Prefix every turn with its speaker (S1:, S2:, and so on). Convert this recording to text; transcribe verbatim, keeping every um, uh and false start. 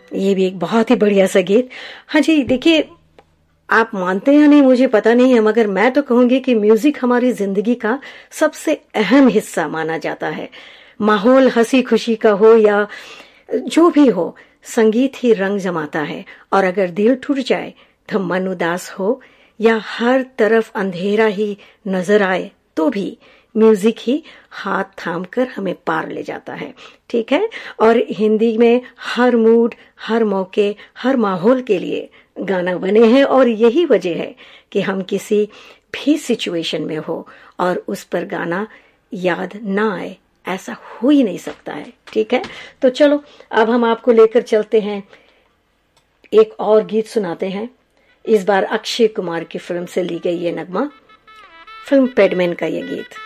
S1: ये भी एक बहुत ही बढ़िया सा गीत। हाँ जी, देखिए, आप मानते हैं या नहीं मुझे पता नहीं है, मगर मैं तो कहूंगी कि म्यूजिक हमारी जिंदगी का सबसे अहम हिस्सा माना जाता है। माहौल हंसी खुशी का हो या जो भी हो, संगीत ही रंग जमाता है। और अगर दिल टूट जाए तो मन उदास हो या हर तरफ अंधेरा ही नजर आए तो भी म्यूजिक ही हाथ थाम कर हमें पार ले जाता है। ठीक है। और हिंदी में हर मूड, हर मौके, हर माहौल के लिए गाना बने हैं और यही वजह है कि हम किसी भी सिचुएशन में हो और उस पर गाना याद ना आए, ऐसा हो ही नहीं सकता है। ठीक है। तो चलो अब हम आपको लेकर चलते हैं, एक और गीत सुनाते हैं। इस बार अक्षय कुमार की फिल्म से ली गई ये नगमा, फिल्म पैडमैन का ये गीत।